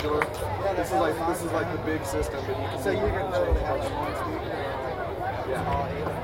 modular. This is like the big system, but you can. So you're gonna know they have one speaker. Yeah.